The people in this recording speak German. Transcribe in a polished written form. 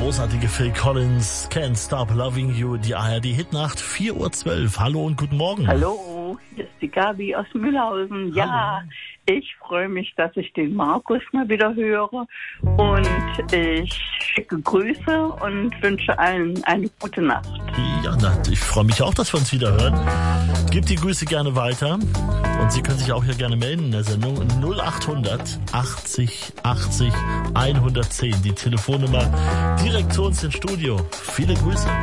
großartige Phil Collins, Can't Stop Loving You, die ARD-Hitnacht, 4:12 Uhr. Hallo und guten Morgen. Hallo, hier ist die Gabi aus Mühlhausen. Ja, ich freue mich, dass ich den Markus mal wieder höre. Und ich schicke Grüße und wünsche allen eine gute Nacht. Ja, ich freue mich auch, dass wir uns wieder hören. Gebt die Grüße gerne weiter. Und Sie können sich auch hier gerne melden in der Sendung. 0800 80 80 110. Die Telefonnummer direkt zu uns ins Studio. Viele Grüße.